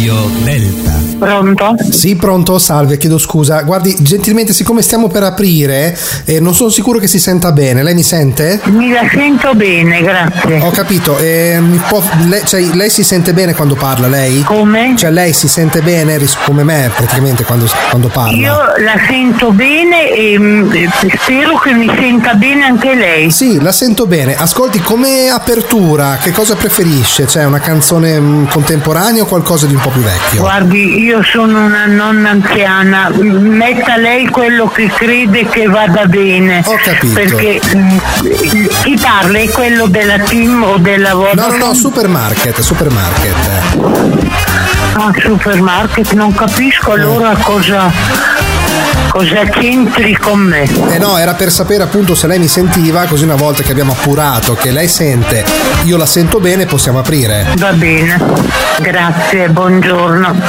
Delta. Pronto? Sì, pronto, salve, chiedo scusa. Guardi, gentilmente, siccome stiamo per aprire, non sono sicuro che si senta bene. Lei mi sente? Mi la sento bene, grazie. Ho capito. Lei si sente bene quando parla, lei? Come? Cioè lei si sente bene come me praticamente quando parla? Io la sento bene e spero che mi senta bene anche lei. Sì, la sento bene. Ascolti, come apertura, che cosa preferisce? Cioè una canzone contemporanea o qualcosa di un po' più vecchio? Guardi, io sono una nonna anziana, metta lei quello che crede che vada bene. Ho capito. Perché chi parla è quello della Team o della Vodafone? No, supermarket. Ah, supermarket, non capisco allora cosa c'entri con me. No, era per sapere appunto se lei mi sentiva, così una volta che abbiamo appurato che lei sente, io la sento bene, possiamo aprire. Va bene, grazie, buongiorno.